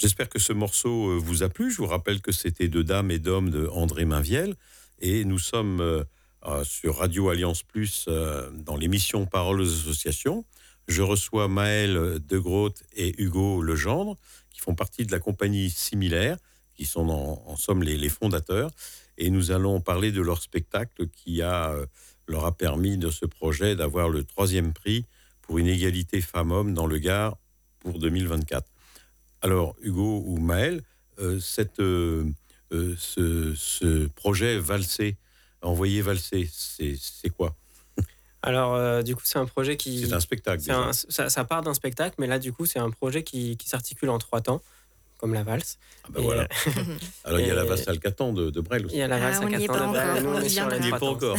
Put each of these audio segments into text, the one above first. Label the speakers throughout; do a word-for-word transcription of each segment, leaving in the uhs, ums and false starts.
Speaker 1: J'espère que ce morceau vous a plu. Je vous rappelle que c'était De Dames et d'Hommes de André Mainviel. Et nous sommes euh, sur Radio Alliance Plus euh, dans l'émission Paroles aux associations. Je reçois Maël Degroot et Hugo Legendre, qui font partie de la compagnie Similaire, qui sont en, en somme les, les fondateurs. Et nous allons parler de leur spectacle qui a, euh, leur a permis de ce projet d'avoir le troisième prix pour une égalité femmes-hommes dans le Gard pour deux mille vingt-quatre. Alors, Hugo ou Maël, euh, cette, euh, euh, ce, ce projet Valser, Envoyer Valser, c'est, c'est quoi ?
Speaker 2: Alors, euh, du coup, c'est un projet qui...
Speaker 1: C'est un spectacle,
Speaker 2: c'est un, ça, ça part d'un spectacle, mais là, du coup, c'est un projet qui, qui s'articule en trois temps, comme la valse.
Speaker 1: Ah ben voilà. Euh, Alors, il y a la valse à Catan de, de Brel aussi.
Speaker 2: Il y a la valse
Speaker 3: ah,
Speaker 2: à Catan de Brel, nous, on est sur
Speaker 1: les
Speaker 2: trois
Speaker 1: pas encore.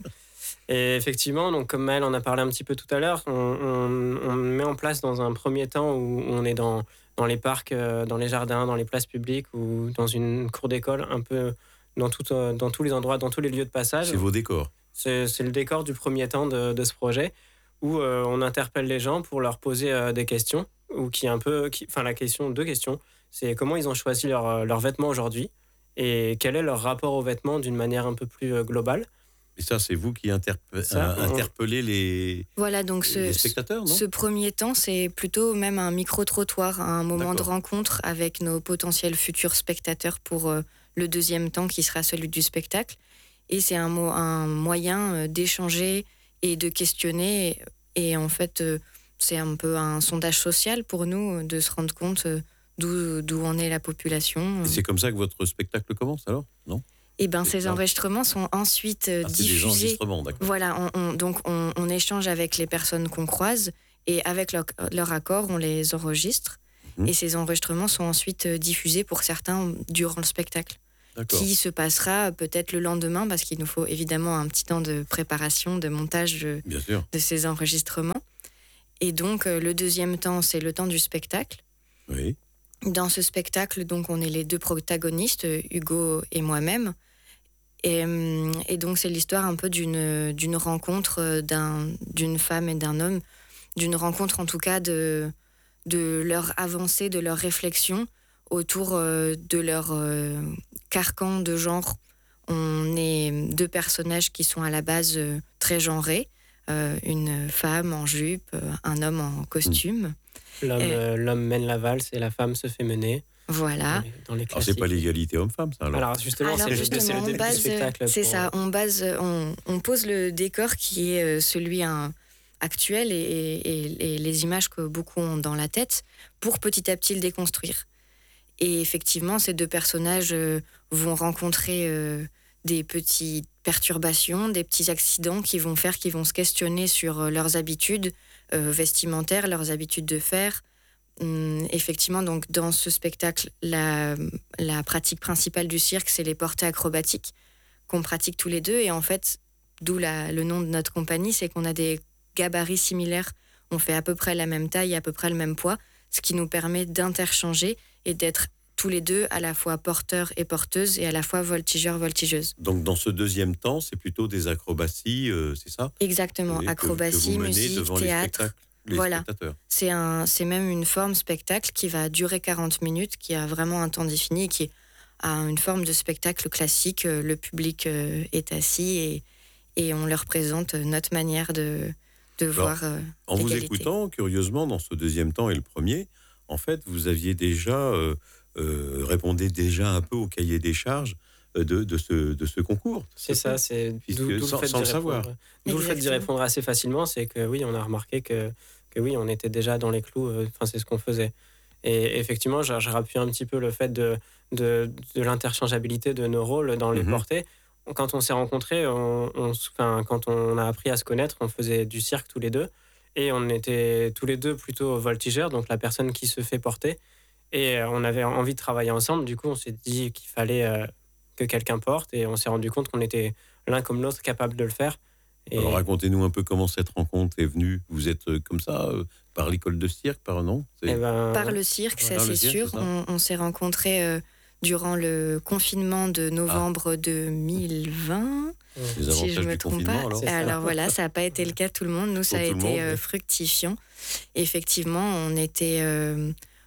Speaker 2: Et effectivement, donc, comme Maël en a parlé un petit peu tout à l'heure, on, on, on met en place dans un premier temps où on est dans, dans les parcs, dans les jardins, dans les places publiques ou dans une cour d'école, un peu dans, tout, dans tous les endroits, dans tous les lieux de passage.
Speaker 1: C'est vos décors.
Speaker 2: C'est, c'est le décor du premier temps de, de ce projet où euh, on interpelle les gens pour leur poser euh, des questions, ou qui est un peu, qui, enfin la question, deux questions, c'est comment ils ont choisi leurs leur vêtements aujourd'hui et quel est leur rapport aux vêtements d'une manière un peu plus euh, globale.
Speaker 1: Et ça, c'est vous qui interpe- ça, euh, interpellez les,
Speaker 3: voilà, donc ce,
Speaker 1: les spectateurs, non ?
Speaker 3: Ce premier temps, c'est plutôt même un micro-trottoir, un moment
Speaker 1: D'accord.
Speaker 3: de rencontre avec nos potentiels futurs spectateurs pour euh, le deuxième temps qui sera celui du spectacle. Et c'est un, mo- un moyen d'échanger et de questionner. Et en fait, euh, c'est un peu un sondage social pour nous, de se rendre compte d'où, d'où en est la population.
Speaker 1: Et c'est comme ça que votre spectacle commence, alors ? Non ?
Speaker 3: Et ben, ces enregistrements sont ensuite
Speaker 1: ah, c'est
Speaker 3: diffusés.
Speaker 1: Des enregistrements, d'accord.
Speaker 3: Voilà, on, on, donc on, on échange avec les personnes qu'on croise et avec leur, leur accord, on les enregistre. Mmh. Et ces enregistrements sont ensuite diffusés pour certains durant le spectacle. D'accord. Qui se passera peut-être le lendemain, parce qu'il nous faut évidemment un petit temps de préparation, de montage de, de ces enregistrements. Et donc, le deuxième temps, c'est le temps du spectacle.
Speaker 1: Oui.
Speaker 3: Dans ce spectacle, donc, on est les deux protagonistes, Hugo et moi-même. Et, et donc, c'est l'histoire un peu d'une, d'une rencontre d'un, d'une femme et d'un homme, d'une rencontre en tout cas de, de leur avancée, de leur réflexion autour euh, de leur euh, carcan de genre. On est deux personnages qui sont à la base euh, très genrés, euh, une femme en jupe, euh, un homme en costume.
Speaker 2: L'homme, et... euh, l'homme mène la valse et la femme se fait mener.
Speaker 3: Voilà.
Speaker 2: Dans les, dans les
Speaker 1: alors c'est pas l'égalité homme-femme, ça alors.
Speaker 2: Alors justement,
Speaker 3: alors
Speaker 2: c'est,
Speaker 3: justement,
Speaker 2: le, c'est le début
Speaker 3: base,
Speaker 2: du spectacle.
Speaker 3: C'est
Speaker 2: pour...
Speaker 3: ça. On base, on, on pose le décor qui est celui un, actuel et, et, et les images que beaucoup ont dans la tête pour petit à petit le déconstruire. Et effectivement, ces deux personnages euh, vont rencontrer euh, des petites perturbations, des petits accidents qui vont faire qu'ils vont se questionner sur euh, leurs habitudes euh, vestimentaires, leurs habitudes de faire. Hum, effectivement, donc dans ce spectacle, la, la pratique principale du cirque, c'est les portées acrobatiques qu'on pratique tous les deux. Et en fait, d'où la, le nom de notre compagnie, c'est qu'on a des gabarits similaires. On fait à peu près la même taille, à peu près le même poids, ce qui nous permet d'interchanger et d'être tous les deux à la fois porteurs et porteuses et à la fois voltigeurs, voltigeuses.
Speaker 1: Donc dans ce deuxième temps, c'est plutôt des acrobaties, euh, c'est ça ?
Speaker 3: Exactement,
Speaker 1: et
Speaker 3: acrobatie,
Speaker 1: que, que
Speaker 3: musique, théâtre.
Speaker 1: Les
Speaker 3: voilà, c'est, un, c'est même une forme spectacle qui va durer quarante minutes, qui a vraiment un temps défini, qui a une forme de spectacle classique. Le public est assis et, et on leur présente notre manière de, de Alors, voir euh,
Speaker 1: en
Speaker 3: l'égalité.
Speaker 1: Vous écoutant, curieusement, dans ce deuxième temps et le premier, en fait, vous aviez déjà, euh, euh, répondez déjà un peu au cahier des charges de, de, ce, de ce concours.
Speaker 2: C'est ça, c'est
Speaker 1: d'où, d'où
Speaker 2: sans,
Speaker 1: le fait
Speaker 2: sans
Speaker 1: le savoir.
Speaker 2: D'où le fait d'y répondre assez facilement, c'est que oui, on a remarqué que, que oui, on était déjà dans les clous, enfin, euh, c'est ce qu'on faisait. Et effectivement, j'ai, j'ai rappuyé un petit peu le fait de, de, de l'interchangeabilité de nos rôles dans les mm-hmm. portées. Quand on s'est rencontrés, on, on, enfin, quand on a appris à se connaître, on faisait du cirque tous les deux. Et on était tous les deux plutôt voltigeurs, donc la personne qui se fait porter. Et on avait envie de travailler ensemble. Du coup, on s'est dit qu'il fallait euh, que quelqu'un porte. Et on s'est rendu compte qu'on était l'un comme l'autre capable de le faire. Et...
Speaker 1: Alors, racontez-nous un peu comment cette rencontre est venue. Vous êtes euh, comme ça, euh, par l'école de cirque, par non
Speaker 3: eh ben, Par le cirque, ça c'est sûr. C'est on, on s'est rencontrés euh, durant le confinement de novembre ah. deux mille vingt.
Speaker 1: Les
Speaker 3: si je ne me trompe pas.
Speaker 1: Alors,
Speaker 3: alors voilà, ça n'a pas été le cas de tout le monde. Nous, ça a été euh, fructifiant. Effectivement, on était, euh,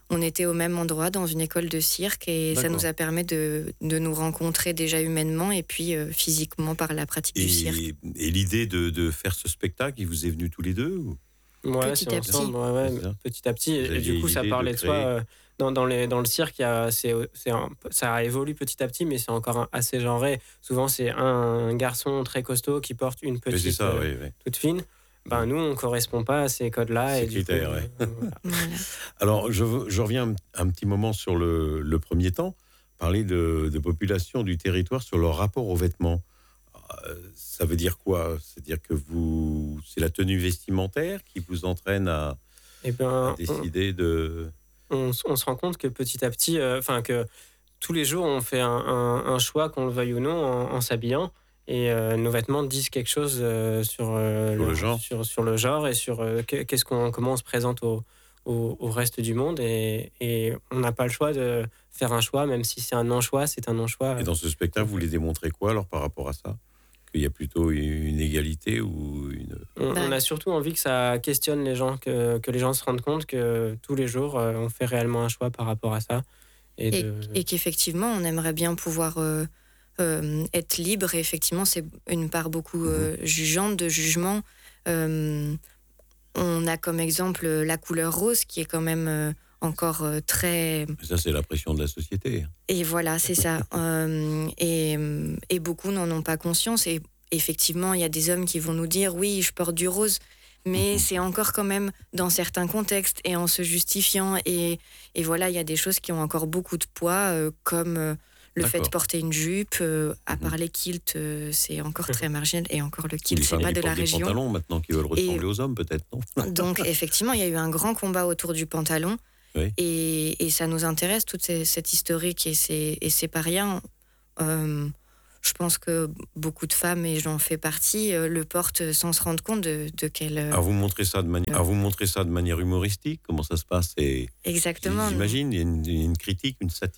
Speaker 3: on était au même endroit dans une école de cirque et
Speaker 1: D'accord.
Speaker 3: ça nous a permis de, de nous rencontrer déjà humainement et puis euh, physiquement par la pratique du cirque.
Speaker 1: Et, et l'idée de, de faire ce spectacle, il vous est venu tous les deux ou...
Speaker 2: Ouais,
Speaker 3: Petit
Speaker 2: c'est
Speaker 3: à petit.
Speaker 2: ensemble, ouais, ouais,
Speaker 1: C'est ça.
Speaker 2: petit à petit. Et, et
Speaker 1: aviez
Speaker 2: du coup, ça
Speaker 1: l'idée de
Speaker 2: parlait de, soi.
Speaker 1: créer.
Speaker 2: euh, dans, dans, les, dans le cirque, il y a, c'est, c'est un- ça évolue petit à petit, mais c'est encore un- assez genré. Souvent, c'est un garçon très costaud qui porte une
Speaker 1: Mais
Speaker 2: petite
Speaker 1: c'est ça,
Speaker 2: euh,
Speaker 1: oui, oui.
Speaker 2: toute fine. Ben, nous, on ne correspond pas à ces codes-là.
Speaker 1: Ces
Speaker 2: et du
Speaker 1: critères,
Speaker 2: coup,
Speaker 1: ouais.
Speaker 2: euh, voilà.
Speaker 3: Voilà.
Speaker 1: Alors, je, veux- je reviens un, un petit moment sur le, le premier temps, parler de, de population du territoire sur leur rapport aux vêtements. Euh, ça veut dire quoi? C'est-à-dire que vous, c'est la tenue vestimentaire qui vous entraîne à,
Speaker 2: Eh
Speaker 1: à
Speaker 2: ben, on,
Speaker 1: décider de...
Speaker 2: on s- on se rend compte que petit à petit, euh, enfin que tous les jours, on fait un, un- un choix, qu'on le veuille ou non, en, en s'habillant. Et euh, nos vêtements disent quelque chose euh, sur, euh,
Speaker 1: Sur le genre.
Speaker 2: sur, sur le genre et sur euh, que- qu'est-ce qu'on, comment on se présente au, au, au reste du monde. Et, et on n'a pas le choix de faire un choix, même si c'est un non-choix, c'est un non-choix.
Speaker 1: Et dans ce spectacle, vous voulez démontrer quoi alors par rapport à ça? Qu'il y a plutôt une égalité ou une...
Speaker 2: On,
Speaker 3: Bah.
Speaker 2: on a surtout envie que ça questionne les gens, que, que les gens se rendent compte que tous les jours, euh, on fait réellement un choix par rapport à ça. Et,
Speaker 3: Et,
Speaker 2: de-
Speaker 3: et qu'effectivement, on aimerait bien pouvoir euh, euh, être libre. Et effectivement, c'est une part beaucoup euh, jugeante, de jugement. Euh, on a comme exemple la couleur rose, qui est quand même euh, encore euh, très...
Speaker 1: Ça, c'est la pression de la société.
Speaker 3: Et voilà, c'est ça. Euh, et, et beaucoup n'en ont pas conscience. Et effectivement, il y a des hommes qui vont nous dire, oui, je porte du rose. Mais
Speaker 1: Mhm.
Speaker 3: c'est encore quand même dans certains contextes et en se justifiant. Et, et voilà, il y a des choses qui ont encore beaucoup de poids, euh, comme euh, le fait de
Speaker 1: D'accord.
Speaker 3: porter une jupe. euh, à
Speaker 1: Mhm.
Speaker 3: part les kilts, euh, c'est encore très marginal. Et encore, le
Speaker 1: Les
Speaker 3: kilt, c'est
Speaker 1: femmes
Speaker 3: pas
Speaker 1: qui
Speaker 3: de la
Speaker 1: portent des
Speaker 3: région.
Speaker 1: pantalons maintenant qui veulent ressembler aux hommes, peut-être, non?
Speaker 3: Donc, effectivement, il y a eu un grand combat autour du pantalon.
Speaker 1: Oui.
Speaker 3: Et, et ça nous intéresse, toute ces- cette historique, et c'est, et c'est pas rien. Euh, je pense que beaucoup de femmes, et j'en fais partie, euh, le portent sans se rendre compte de, de quelle... euh,
Speaker 1: À vous montrer ça de manière, à vous montrer ça de manière humoristique, comment ça se passe? Et
Speaker 3: exactement.
Speaker 1: j'imagine, il y a une, une critique, une satire.